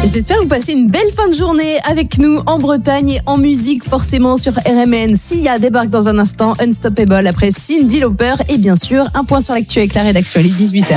J'espère que vous passez une belle fin de journée avec nous en Bretagne et en musique forcément sur RMN. Sia débarque dans un instant, Unstoppable après Cyndi Lauper et bien sûr un point sur l'actu avec la rédaction, il est 18h.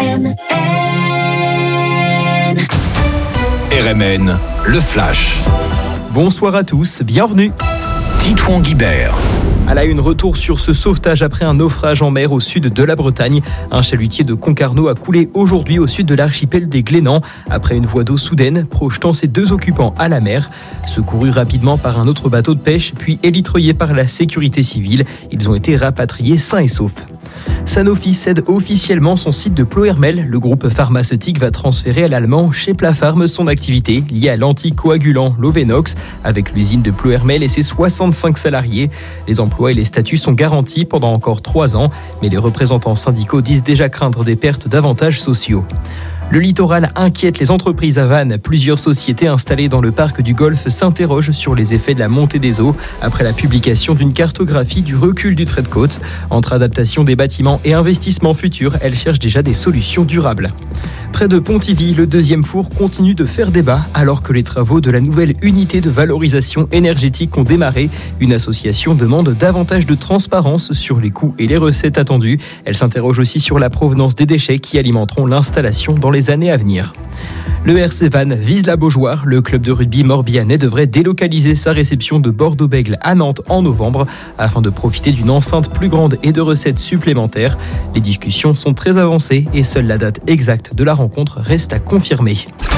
RMN, le Flash. Bonsoir à tous, bienvenue. Titouan Guibert. À la une, retour sur ce sauvetage après un naufrage en mer au sud de la Bretagne. Un chalutier de Concarneau a coulé aujourd'hui au sud de l'archipel des Glénans après une voie d'eau soudaine projetant ses 2 occupants à la mer. Secourus rapidement par un autre bateau de pêche puis élitreuillés par la sécurité civile, ils ont été rapatriés sains et saufs. Sanofi cède officiellement son site de Ploërmel. Le groupe pharmaceutique va transférer à l'allemand chez Plapharm son activité liée à l'anticoagulant Lovenox avec l'usine de Ploërmel et ses 65 salariés. Les emplois et les statuts sont garantis pendant encore 3 ans, mais les représentants syndicaux disent déjà craindre des pertes d'avantages sociaux. Le littoral inquiète les entreprises à Vannes. Plusieurs sociétés installées dans le parc du Golfe s'interrogent sur les effets de la montée des eaux après la publication d'une cartographie du recul du trait de côte. Entre adaptation des bâtiments et investissements futurs, elles cherchent déjà des solutions durables. Près de Pontivy, le 2e four continue de faire débat alors que les travaux de la nouvelle unité de valorisation énergétique ont démarré. Une association demande davantage de transparence sur les coûts et les recettes attendues. Elle s'interroge aussi sur la provenance des déchets qui alimenteront l'installation dans les années à venir. Le RC Vannes vise la Beaujoire. Le club de rugby morbihanais devrait délocaliser sa réception de Bordeaux-Bègles à Nantes en novembre afin de profiter d'une enceinte plus grande et de recettes supplémentaires. Les discussions sont très avancées et seule la date exacte de la rencontre reste à confirmer.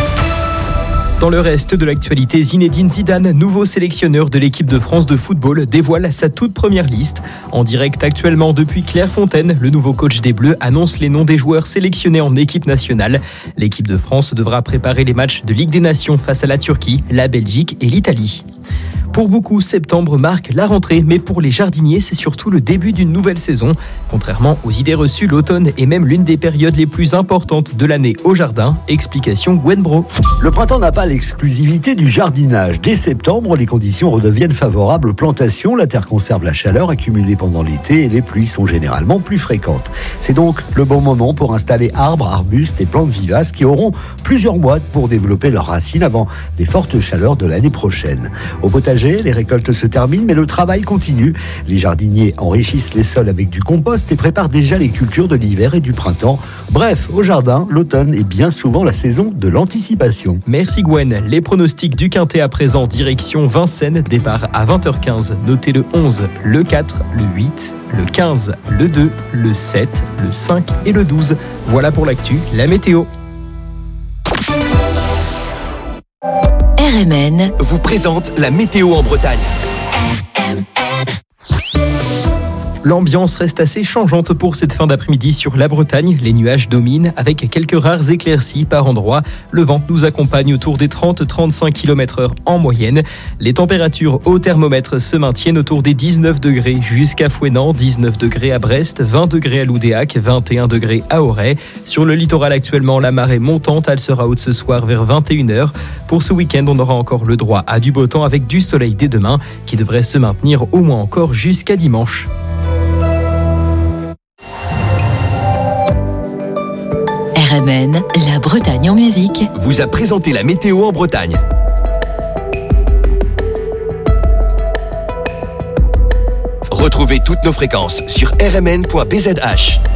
Dans le reste de l'actualité, Zinedine Zidane, nouveau sélectionneur de l'équipe de France de football, dévoile sa toute première liste. En direct actuellement depuis Clairefontaine, le nouveau coach des Bleus annonce les noms des joueurs sélectionnés en équipe nationale. L'équipe de France devra préparer les matchs de Ligue des Nations face à la Turquie, la Belgique et l'Italie. Pour beaucoup, septembre marque la rentrée, mais pour les jardiniers, c'est surtout le début d'une nouvelle saison. Contrairement aux idées reçues, l'automne est même l'une des périodes les plus importantes de l'année au jardin. Explication Gwen Bro. Le printemps n'a pas l'exclusivité du jardinage. Dès septembre, les conditions redeviennent favorables aux plantations. La terre conserve la chaleur accumulée pendant l'été et les pluies sont généralement plus fréquentes. C'est donc le bon moment pour installer arbres, arbustes et plantes vivaces qui auront plusieurs mois pour développer leurs racines avant les fortes chaleurs de l'année prochaine. Au potager, les récoltes se terminent, mais le travail continue. Les jardiniers enrichissent les sols avec du compost et préparent déjà les cultures de l'hiver et du printemps. Bref, au jardin, l'automne est bien souvent la saison de l'anticipation. Merci Gwen. Les pronostics du Quintet à présent, direction Vincennes, départ à 20h15. Notez le 11, le 4, le 8, le 15, le 2, le 7, le 5 et le 12. Voilà pour l'actu, la météo. RMN vous présente la météo en Bretagne. L'ambiance reste assez changeante pour cette fin d'après-midi sur la Bretagne. Les nuages dominent avec quelques rares éclaircies par endroits. Le vent nous accompagne autour des 30-35 km/h en moyenne. Les températures au thermomètre se maintiennent autour des 19 degrés jusqu'à Fouesnant, 19 degrés à Brest, 20 degrés à Loudéac, 21 degrés à Auray. Sur le littoral actuellement, la marée montante, elle sera haute ce soir vers 21h. Pour ce week-end, on aura encore le droit à du beau temps avec du soleil dès demain qui devrait se maintenir au moins encore jusqu'à dimanche. RMN, la Bretagne en musique, vous a présenté la météo en Bretagne. Retrouvez toutes nos fréquences sur rmn.bzh.